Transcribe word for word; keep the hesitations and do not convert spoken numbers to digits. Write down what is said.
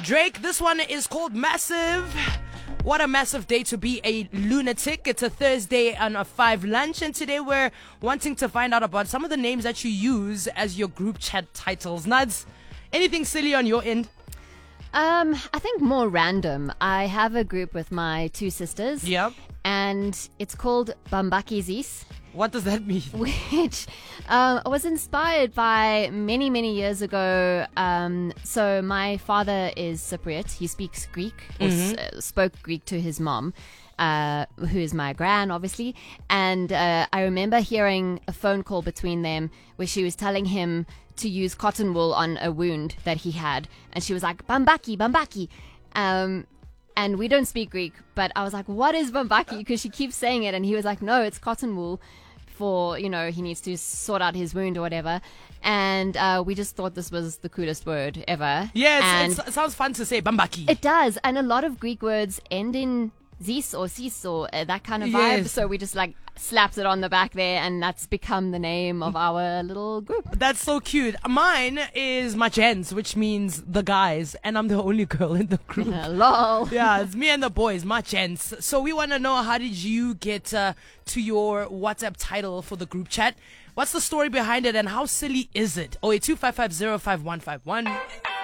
Drake, this one is called Massive. What a massive day to be a lunatic. It's a Thursday on a five lunch, and today we're wanting to find out about some of the names that you use as your group chat titles. Nads, anything silly on your end? Um, I think more random. I have a group with my two sisters. Yep. And it's called Bambaki Zis, What does that mean? which um, was inspired by many, many years ago. Um, so my father is Cypriot. He speaks Greek, or Mm-hmm. s- uh, spoke Greek to his mom, uh, who is my gran, obviously. And uh, I remember hearing a phone call between them where she was telling him to use cotton wool on a wound that he had. And she was like, Bambaki, Bambaki. Um, and we don't speak Greek, but I was like, what is Bambaki? Because she keeps saying it. And he was like, no, it's cotton wool for, you know, he needs to sort out his wound or whatever. And uh, we just thought this was the coolest word ever. Yes, and it's, it sounds fun to say. Bambaki. it does. And a lot of Greek words end in zis or sis or uh, that kind of vibe. Yes. So we just like slapped it on the back there, and that's become the name of our little group. That's so cute. Mine is Machens, which means the guys, and I'm the only girl in the group. Uh, lol. Yeah, it's me and the boys, Machens. So we want to know, how did you get uh, to your WhatsApp title for the group chat? What's the story behind it, and how silly is it? oh eight two five five zero five one five one.